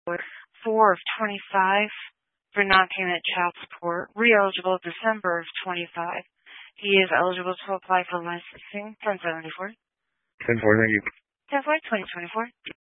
4 of 25 for non-payment child support. Re-eligible December of 25. He is eligible to apply for licensing. 1074. 10-4, thank you. 10-4, 2024.